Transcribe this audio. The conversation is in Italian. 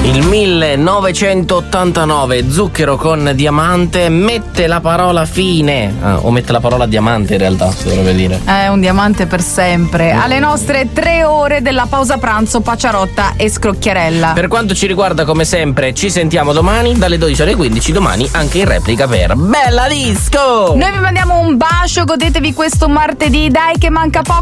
Il 1989, Zucchero con Diamante mette la parola fine. O mette la parola diamante in realtà, si dovrebbe dire. È un diamante per sempre. Alle nostre 3 ore della pausa pranzo, Pacciarotta e Scrocchiarella. Per quanto ci riguarda, come sempre, ci sentiamo domani dalle 12 alle 15. Domani anche in replica per Bella Disco. Noi vi mandiamo un bacio, godetevi questo martedì, dai che manca poco.